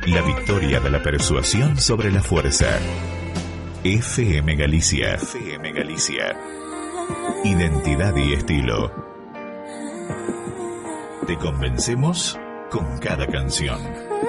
La victoria de la persuasión sobre la fuerza. FM Galicia. FM Galicia. Identidad y estilo. Te convencemos con cada canción.